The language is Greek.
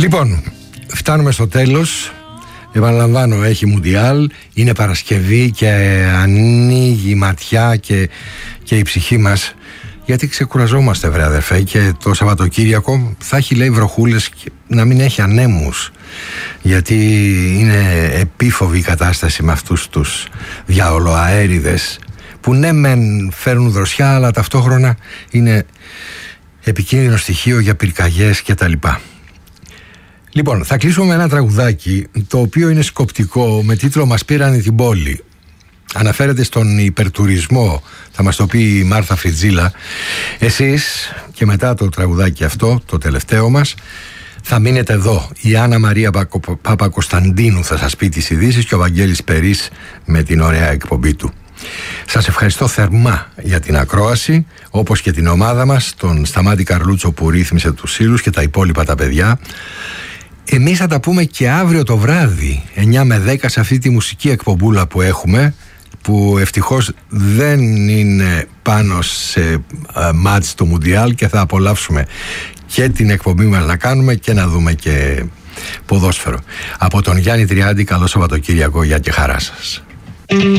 Λοιπόν, φτάνουμε στο τέλος. Επαναλαμβάνω, έχει Μουντιάλ, είναι Παρασκευή και ανοίγει η ματιά και η ψυχή μας, γιατί ξεκουραζόμαστε, βρε αδερφέ, και το Σαββατοκύριακο θα έχει, λέει, βροχούλες και να μην έχει ανέμους, γιατί είναι επίφοβη η κατάσταση με αυτούς τους διαολοαέριδες που ναι μεν φέρνουν δροσιά, αλλά ταυτόχρονα είναι επικίνδυνο στοιχείο για πυρκαγιές και τα λοιπά. Λοιπόν, θα κλείσουμε με ένα τραγουδάκι το οποίο είναι σκοπτικό, με τίτλο «Μας πήρανε την πόλη». Αναφέρεται στον υπερτουρισμό, θα μας το πει η Μάρθα Φριτζίλα. Εσείς, και μετά το τραγουδάκι αυτό, το τελευταίο μας, θα μείνετε εδώ. Η Άννα Μαρία Παπακοσταντίνου θα σας πει τις ειδήσεις και ο Βαγγέλης Περής με την ωραία εκπομπή του. Σας ευχαριστώ θερμά για την ακρόαση, όπως και την ομάδα μας, τον Σταμάτη Καρλούτσο που ρύθμισε τους σύλλους και τα υπόλοιπα τα παιδιά. Εμείς θα τα πούμε και αύριο το βράδυ 9 με 10 σε αυτή τη μουσική εκπομπούλα που έχουμε, που ευτυχώς δεν είναι πάνω σε μάτς του Μουντιάλ, και θα απολαύσουμε και την εκπομπή μας να κάνουμε και να δούμε και ποδόσφαιρο. Από τον Γιάννη Τριάντη, καλό Σαββατοκύριακο, γεια και χαρά σας.